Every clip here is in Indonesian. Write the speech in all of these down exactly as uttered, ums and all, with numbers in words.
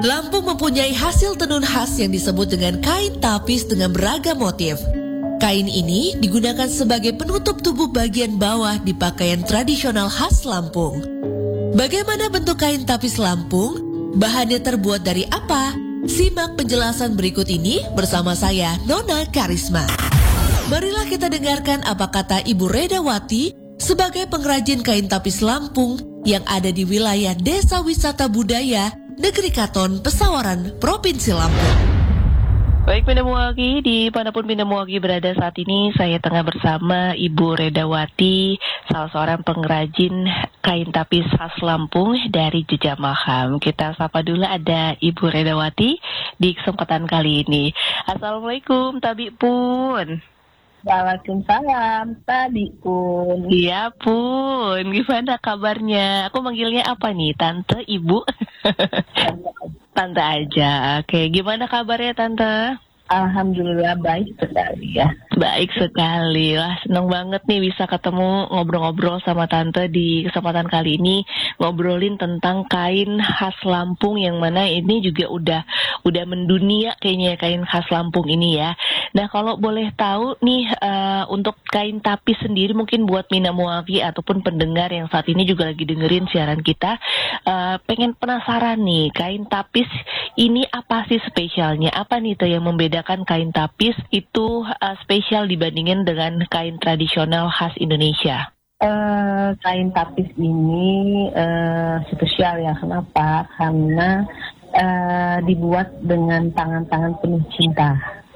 Lampung mempunyai hasil tenun khas yang disebut dengan kain tapis dengan beragam motif. Kain ini digunakan sebagai penutup tubuh bagian bawah di pakaian tradisional khas Lampung. Bagaimana bentuk kain tapis Lampung? Bahannya terbuat dari apa? Simak penjelasan berikut ini bersama saya, Nona Karisma. Marilah kita dengarkan apa kata Ibu Redawati sebagai pengrajin kain tapis Lampung yang ada di wilayah Desa Wisata Budaya Negeri Katon, Pesawaran, Provinsi Lampung. Baik Bina Muwaki, di manapun Bina Muwaki berada saat ini, saya tengah bersama Ibu Redawati, salah seorang pengrajin kain tapis khas Lampung dari Jejamaham. Kita sapa dulu ada Ibu Redawati di kesempatan kali ini. Assalamualaikum, Tabi Pun. Waalaikumsalam, Tabi Pun. Iya Pun, gimana kabarnya? Aku manggilnya apa nih, Tante, Ibu? Tante aja, oke. Gimana kabarnya Tante? Alhamdulillah baik sekali ya. Baik sekali, wah seneng banget nih bisa ketemu ngobrol-ngobrol sama Tante di kesempatan kali ini. Ngobrolin tentang kain khas Lampung yang mana ini juga udah udah mendunia kayaknya kain khas Lampung ini ya. Nah kalau boleh tahu nih uh, untuk kain tapis sendiri mungkin buat Bina Muwaki ataupun pendengar yang saat ini juga lagi dengerin siaran kita, uh, pengen penasaran nih kain tapis ini apa sih spesialnya? Apa nih tuh yang membedakan kain tapis itu uh, spesial dibandingin dengan kain tradisional khas Indonesia? Uh, kain tapis ini uh, spesial ya, kenapa? Karena uh, dibuat dengan tangan-tangan penuh cinta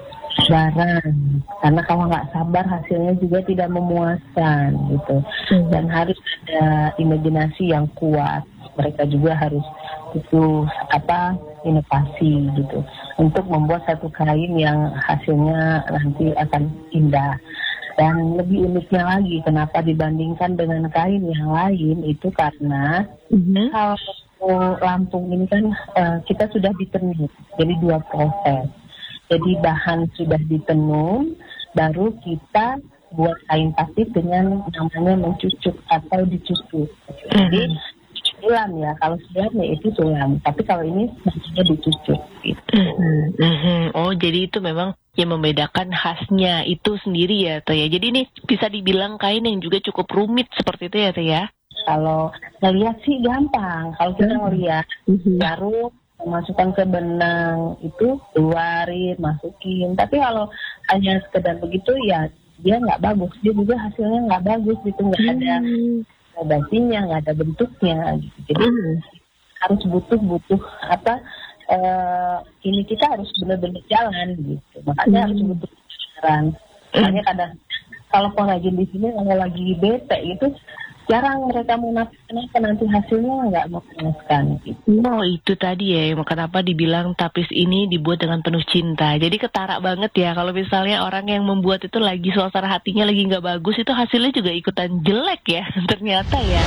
barang, karena kalau nggak sabar hasilnya juga tidak memuaskan gitu. Hmm. Dan harus ada imajinasi yang kuat. Mereka juga harus butuh apa inovasi gitu untuk membuat satu kain yang hasilnya nanti akan indah. Dan lebih uniknya lagi, kenapa dibandingkan dengan kain yang lain itu karena mm-hmm. kalau Lampung ini kan uh, kita sudah ditenun, jadi dua proses. Jadi bahan sudah ditenun, baru kita buat kain tapis dengan namanya mencucuk atau dicucuk. Jadi sulam ya, kalau sulam ya itu sulam, tapi kalau ini maksudnya dicucuk. Gitu. Mm-hmm. Oh jadi itu memang yang membedakan khasnya itu sendiri ya, Teh ya. Jadi ini bisa dibilang kain yang juga cukup rumit seperti itu ya, Teh ya. Kalau ngelihat sih gampang, kalau kita ngelihat mm-hmm. baru masukkan ke benang itu keluarin, masukin. Tapi kalau hanya sekedar begitu ya dia nggak bagus, dia juga hasilnya nggak bagus gitu, nggak hmm. ada basinya, nggak ada bentuknya gitu. Jadi hmm. harus butuh-butuh apa? Uh, ini kita harus benar-benar jalan gitu. Makanya hmm. harus butuh kesabaran. Makanya kadang kalau pengrajin di sini kalau lagi bete itu jarang mereka menafsirkan kenapa nanti hasilnya nggak memuaskan gitu. Oh itu tadi ya, kenapa dibilang tapis ini dibuat dengan penuh cinta. Jadi ketara banget ya kalau misalnya orang yang membuat itu lagi suasana hatinya lagi nggak bagus, itu hasilnya juga ikutan jelek ya ternyata ya.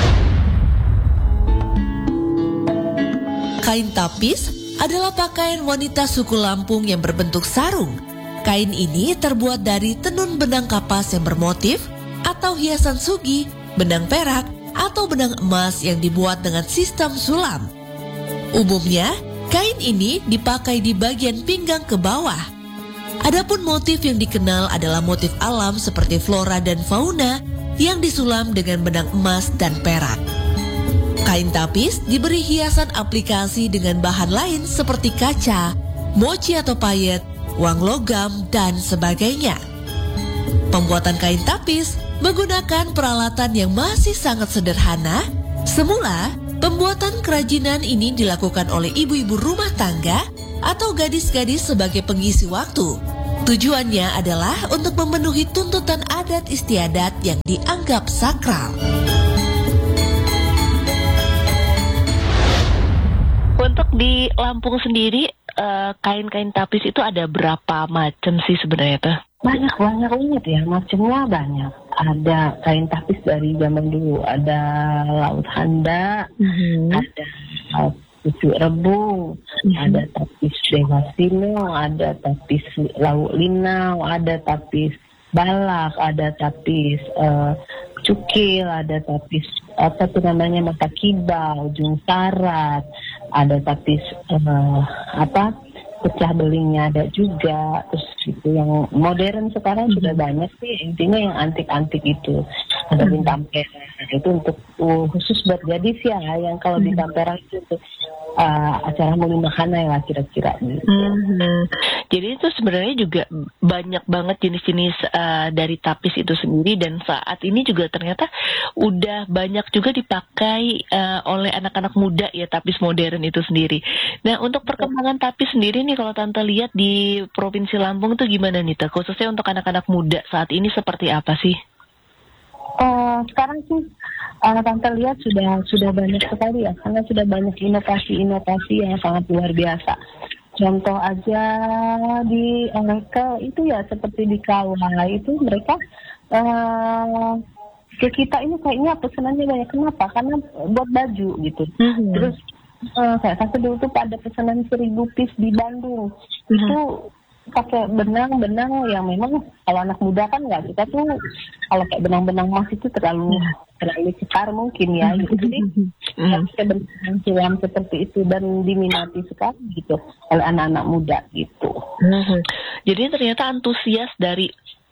Kain tapis adalah pakaian wanita suku Lampung yang berbentuk sarung. Kain ini terbuat dari tenun benang kapas yang bermotif atau hiasan sugi, benang perak, atau benang emas yang dibuat dengan sistem sulam. Umumnya, kain ini dipakai di bagian pinggang ke bawah. Adapun motif yang dikenal adalah motif alam seperti flora dan fauna yang disulam dengan benang emas dan perak. Kain tapis diberi hiasan aplikasi dengan bahan lain seperti kaca, mochi atau payet, uang logam, dan sebagainya. Pembuatan kain tapis menggunakan peralatan yang masih sangat sederhana. Semula, pembuatan kerajinan ini dilakukan oleh ibu-ibu rumah tangga atau gadis-gadis sebagai pengisi waktu. Tujuannya adalah untuk memenuhi tuntutan adat istiadat yang dianggap sakral. Untuk di Lampung sendiri, uh, kain-kain tapis itu ada berapa macam sih sebenarnya tuh? Banyak-banyak banget ya, macamnya banyak. Ada kain tapis dari zaman dulu, ada laut handa, mm-hmm. ada pucuk rebung, mm-hmm. ada tapis Dewa Sino, ada tapis laut linau, ada tapis balak, ada tapis uh, cukil, ada tapis apa tuh namanya mata kibau, ujung sarat, ada tapis uh, apa pecah belingnya ada juga. Terus itu yang modern sekarang sudah banyak sih, intinya yang antik-antik itu ada bintang perak itu untuk uh, khusus buat gadis ya, yang kalau bintang perak itu untuk uh, acara mulimahana lah kira-kira gitu. Hmm. Jadi itu sebenarnya juga banyak banget jenis-jenis uh, dari tapis itu sendiri, dan saat ini juga ternyata udah banyak juga dipakai uh, oleh anak-anak muda ya, tapis modern itu sendiri. Nah, untuk perkembangan tapis sendiri nih kalau Tante lihat di Provinsi Lampung itu gimana nih Tante? Khususnya untuk anak-anak muda saat ini seperti apa sih? Uh, sekarang sih uh, Tante lihat sudah sudah banyak sekali ya, karena sudah banyak inovasi-inovasi yang sangat luar biasa. Contoh aja di mereka itu ya seperti di Kawah itu mereka uh, ke kita ini kayaknya pesanannya banyak. Kenapa? Karena buat baju gitu. Mm-hmm. Terus uh, saya sampai dulu tuh pada pesanan seribu piece di Bandung. Mm-hmm. Itu pakai benang-benang yang memang kalau anak muda kan nggak suka tuh, kalau kayak benang-benang emas itu terlalu terlalu cetar mungkin ya gitu. Jadi pakai benang silam seperti itu dan diminati sekali gitu oleh anak-anak muda gitu. Mm-hmm. Jadi ternyata antusias dari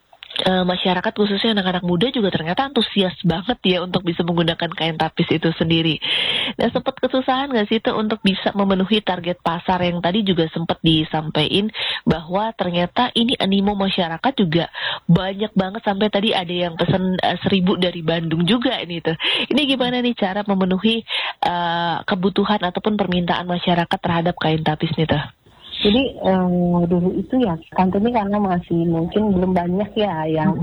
Uh, masyarakat khususnya anak-anak muda juga ternyata antusias banget ya untuk bisa menggunakan kain tapis itu sendiri. Nah, sempat kesusahan nggak sih itu untuk bisa memenuhi target pasar yang tadi juga sempat disampaikan bahwa ternyata ini animo masyarakat juga banyak banget, sampai tadi ada yang pesan uh, seribu dari Bandung juga ini tuh. Ini gimana nih cara memenuhi uh, kebutuhan ataupun permintaan masyarakat terhadap kain tapis nih tuh? Jadi um, dulu itu ya Tante ini karena masih mungkin belum banyak ya yang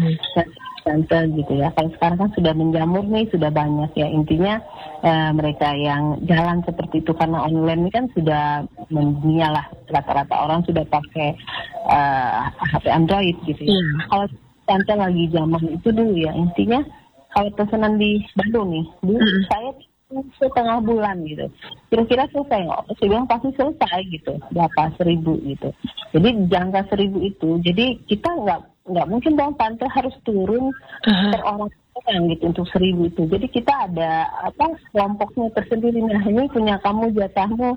Tante mm-hmm. gitu ya. Kalau sekarang kan sudah menjamur nih, sudah banyak ya. Intinya uh, mereka yang jalan seperti itu karena online ini kan sudah mendunia lah. Rata-rata orang sudah pakai uh, H P Android gitu ya. Mm. Kalau Tante lagi zaman itu dulu ya, intinya kalau pesanan di Bandung nih, dulu mm-hmm. saya setengah bulan gitu, kira-kira selesai nggak? Saya bilang pasti selesai gitu, berapa seribu gitu. Jadi jangka seribu itu, jadi kita nggak nggak mungkin dong Tante harus turun uh-huh. per orang gitu untuk seribu itu. Jadi kita ada apa kelompoknya tersendiri. Nah ini punya kamu jatahmu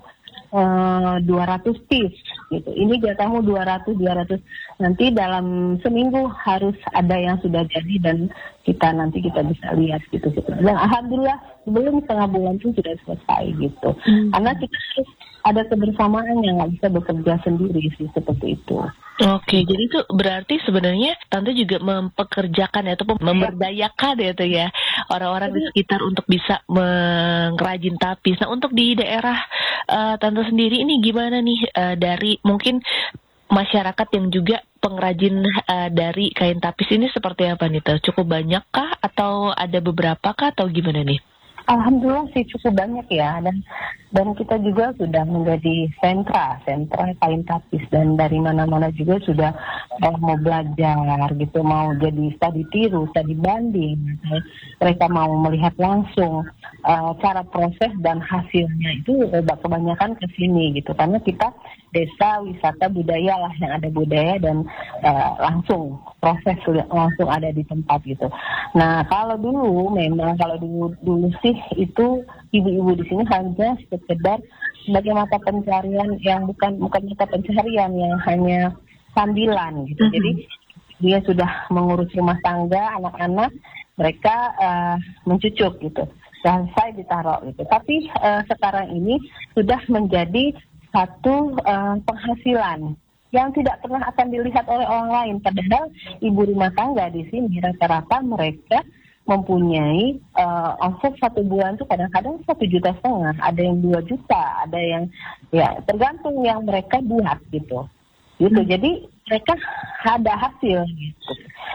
uh, dua ratus piece gitu. Ini jatahmu dua ratus dua ratus. Nanti dalam seminggu harus ada yang sudah jadi dan kita nanti kita bisa lihat gitu. gitu. Dan alhamdulillah sebelum setengah bulan itu sudah selesai gitu. Hmm. Karena kita harus ada kebersamaan yang nggak bisa bekerja sendiri sih seperti itu. Oke, jadi itu berarti sebenarnya Tante juga mempekerjakan ya, atau memberdayakan ya tuh ya orang-orang di sekitar untuk bisa mengrajin tapis. Nah, untuk di daerah uh, Tante sendiri ini gimana nih uh, dari mungkin masyarakat yang juga pengrajin uh, dari kain tapis ini seperti apa nih tuh? Cukup banyak kah atau ada beberapa kah atau gimana nih? Alhamdulillah sih cukup banyak ya, dan dan kita juga sudah menjadi sentra sentra kain tapis, dan dari mana-mana juga sudah eh, mau belajar gitu, mau jadi studi tiru, studi banding, mereka mau melihat langsung eh, cara proses dan hasilnya itu eh, kebanyakan ke sini gitu, karena kita desa wisata budaya lah, yang ada budaya dan eh, langsung proses langsung ada di tempat gitu. Nah kalau dulu memang kalau dulu dulu sih itu ibu-ibu di sini hanya sekedar sebagai mata pencarian yang bukan bukan mata pencarian, yang hanya sambilan gitu. Mm-hmm. Jadi dia sudah mengurus rumah tangga, anak-anak, mereka uh, mencucuk gitu, selesai ditaruh gitu. Tapi uh, sekarang ini sudah menjadi satu uh, penghasilan yang tidak pernah akan dilihat oleh orang lain. Padahal ibu rumah tangga di sini rata-rata mereka mempunyai uh, omset satu bulan itu kadang-kadang satu juta setengah, ada yang dua juta, ada yang ya tergantung yang mereka buat gitu, gitu. Hmm. Jadi mereka ada hasil gitu.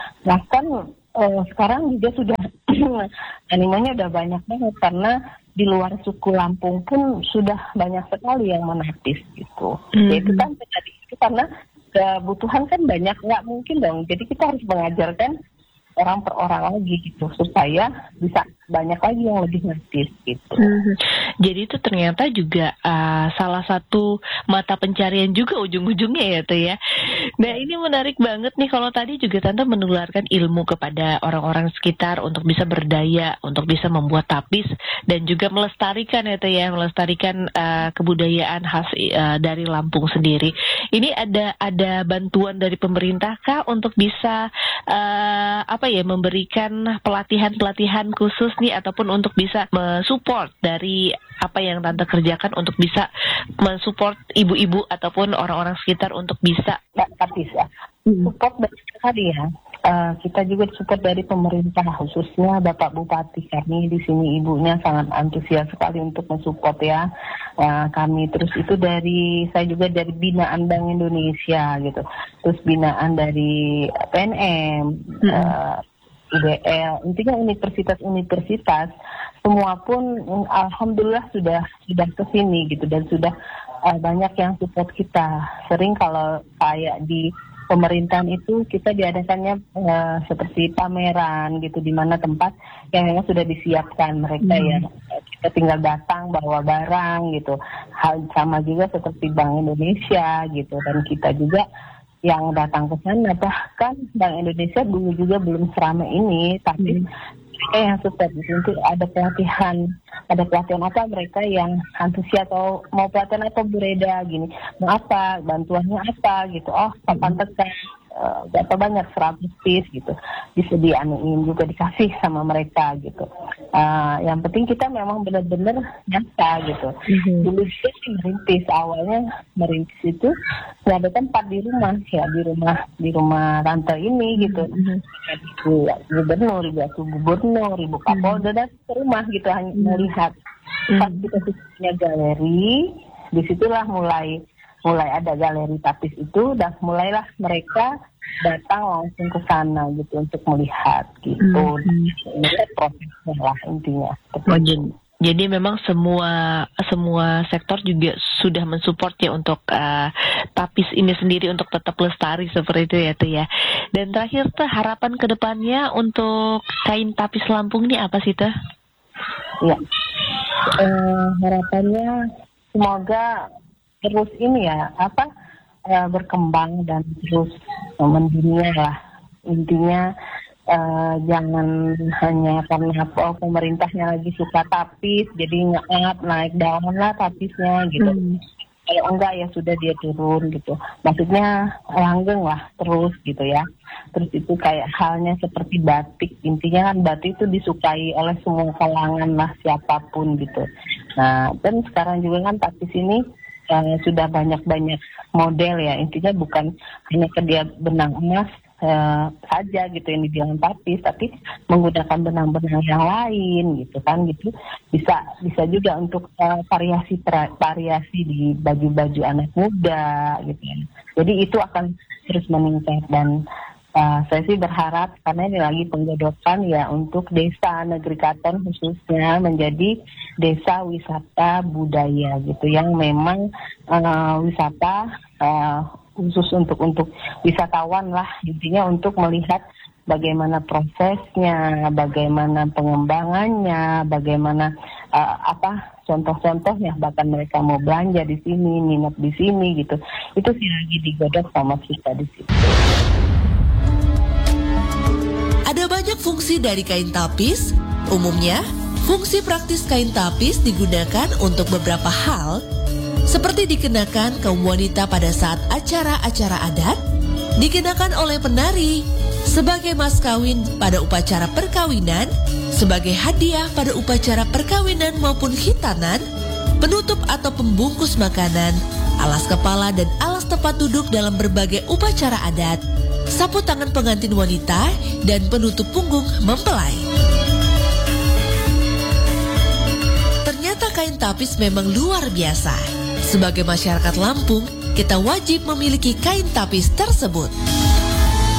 Bahkan uh, sekarang juga sudah animonya udah banyak banget, karena di luar suku Lampung pun sudah banyak sekali yang menapis gitu. Hmm. Ya, itu kan tadi itu karena kebutuhan kan banyak, nggak mungkin dong. Jadi kita harus mengajarkan orang per orang lagi gitu, supaya bisa banyak lagi yang lebih ngerti gitu. Hmm. Jadi itu ternyata juga uh, salah satu mata pencarian juga ujung-ujungnya ya tuh ya. Nah ini menarik banget nih, kalau tadi juga Tante menularkan ilmu kepada orang-orang sekitar untuk bisa berdaya, untuk bisa membuat tapis dan juga melestarikan ya Teh ya, melestarikan uh, kebudayaan khas uh, dari Lampung sendiri. Ini ada ada bantuan dari pemerintah kah untuk bisa uh, apa ya memberikan pelatihan-pelatihan khusus nih, ataupun untuk bisa mensupport dari apa yang Tante kerjakan untuk bisa mensupport ibu-ibu ataupun orang-orang sekitar untuk bisa tapis ya. Support dari tadi ya. Uh, kita juga support dari pemerintah, khususnya Bapak Bupati kami di sini, ibunya sangat antusias sekali untuk mensupport ya uh, kami. Terus itu dari saya juga dari binaan Bank Indonesia gitu, terus binaan dari P N M, hmm. uh, U B L, intinya universitas-universitas semua pun alhamdulillah sudah sudah kesini gitu, dan sudah uh, banyak yang support kita. Sering kalau kayak di pemerintahan itu kita diadakannya uh, seperti pameran gitu, di mana tempat yang memang sudah disiapkan mereka hmm. ya, kita tinggal datang bawa barang gitu. Hal sama juga seperti Bank Indonesia gitu, dan kita juga yang datang ke sana. Bahkan Bank Indonesia dulu juga belum seramai ini, tapi hmm. mereka yang support itu ada pelatihan, ada pelatihan apa mereka yang antusias atau mau pelatihan atau bereda gini, mau apa, bantuannya apa gitu, oh papan tekan uh, berapa banyak seratus piece gitu, disediain juga dikasih sama mereka gitu. Uh, yang penting kita memang benar-benar nyata gitu. Mm-hmm. Dulu sih merintis, awalnya merintis itu nggak ada tempat di rumah ya, di rumah di rumah tante ini gitu. Mm-hmm. Ibu gubernur, ibu aku gubernur, ibu kapolda dan ke rumah gitu hanya mm-hmm. melihat. Pas kita punya galeri, disitulah mulai mulai ada galeri tapis itu, dan mulailah mereka datang langsung ke sana gitu untuk melihat gitu. Mm-hmm. Ini prosesnya lah intinya. Oh, jadi, jadi memang semua semua sektor juga sudah mensupport ya untuk uh, tapis ini sendiri untuk tetap lestari seperti itu ya tuh ya. Dan terakhir tuh harapan kedepannya untuk kain tapis Lampung ini apa sih tuh? Ya, uh, harapannya semoga terus ini ya apa uh, berkembang dan terus uh, mendunia lah intinya. Uh, jangan hanya karena oh, pemerintahnya lagi suka tapis jadi nggak naik daun lah tapisnya gitu. Hmm. Kalau enggak ya sudah dia turun gitu. Maksudnya langgeng lah terus gitu ya. Terus itu kayak halnya seperti batik. Intinya kan batik itu disukai oleh semua kalangan lah, siapapun gitu. Nah, dan sekarang juga kan tapis ini uh, sudah banyak-banyak model ya. Intinya bukan hanya dia benang emas Uh, saja gitu yang dibilang tapis, tapi menggunakan benang-benang yang lain gitu kan gitu, bisa bisa juga untuk uh, variasi variasi di baju-baju anak muda gitu ya. Jadi itu akan terus meningkat, dan uh, saya sih berharap karena ini lagi penggodokan ya untuk desa Negeri Katon khususnya menjadi desa wisata budaya gitu, yang memang uh, wisata uh, khusus untuk untuk wisatawan lah intinya, untuk melihat bagaimana prosesnya, bagaimana pengembangannya, bagaimana uh, apa contoh-contohnya, bahkan mereka mau belanja di sini, minat di sini gitu. Itu sih lagi digodok sama kita di situ. Ada banyak fungsi dari kain tapis. Umumnya, fungsi praktis kain tapis digunakan untuk beberapa hal, seperti dikenakan kaum wanita pada saat acara-acara adat, dikenakan oleh penari, sebagai mas kawin pada upacara perkawinan, sebagai hadiah pada upacara perkawinan maupun khitanan, penutup atau pembungkus makanan, alas kepala dan alas tempat duduk dalam berbagai upacara adat, sapu tangan pengantin wanita, dan penutup punggung mempelai. Ternyata kain tapis memang luar biasa. Sebagai masyarakat Lampung, kita wajib memiliki kain tapis tersebut.